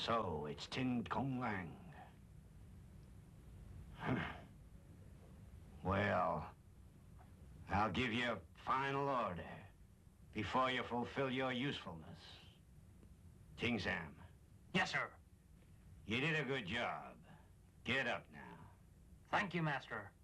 So, it's Tin Kong Lang. Well, I'll give you a final order before you fulfill your usefulness. Ting Sam. Yes, sir. You did a good job. Get up now. Thank you, Master.